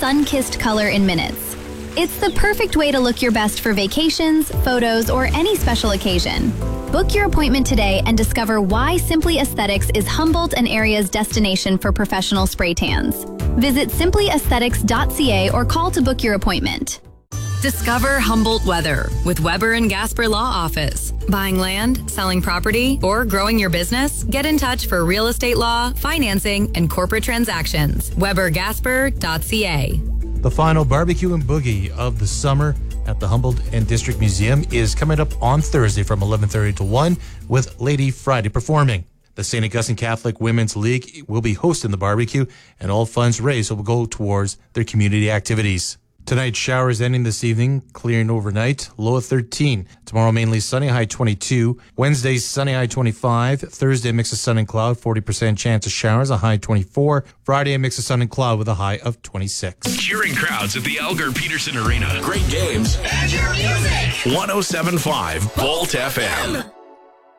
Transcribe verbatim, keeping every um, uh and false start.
sun-kissed color in minutes. It's the perfect way to look your best for vacations, photos, or any special occasion. Book your appointment today and discover why Simply Aesthetics is Humboldt and area's destination for professional spray tans. Visit simply aesthetics dot c a or call to book your appointment. Discover Humboldt weather with Weber and Gasper Law Office. Buying land, selling property, or growing your business? Get in touch for real estate law, financing, and corporate transactions. weber gasper dot c a. The final barbecue and boogie of the summer at the Humboldt and District Museum is coming up on Thursday from eleven thirty to one with Lady Friday performing. The Saint Augustine Catholic Women's League will be hosting the barbecue, and all funds raised will go towards their community activities. Tonight, showers ending this evening, clearing overnight, low of thirteen. Tomorrow, mainly sunny, high twenty-two. Wednesday, sunny, high twenty-five. Thursday, mix of sun and cloud, forty percent chance of showers, a high twenty-four. Friday, a mix of sun and cloud with a high of twenty-six. Cheering crowds at the Elgar Peterson Arena. Great games. And your music. one oh seven point five Bolt F M.